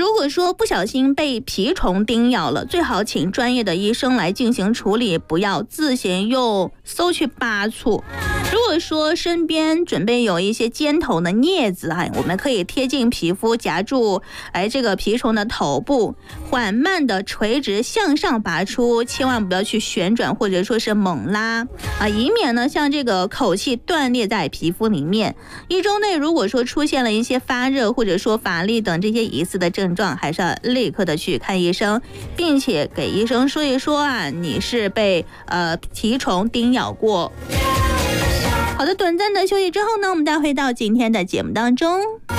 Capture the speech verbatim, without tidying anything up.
如果说不小心被蜱虫叮咬了，最好请专业的医生来进行处理，不要自行用搜去拔除。如果说身边准备有一些尖头的镊子，哎，我们可以贴近皮肤夹住哎这个蜱虫的头部，缓慢的垂直向上拔出，千万不要去旋转或者说是猛拉啊，以免呢像这个口气断裂在皮肤里面。一周内如果说出现了一些发热或者说乏力等这些疑似的症状，还是要立刻的去看医生，并且给医生说一说啊，你是被呃蜱虫叮咬过。好的，短暂的休息之后呢，我们再回到今天的节目当中。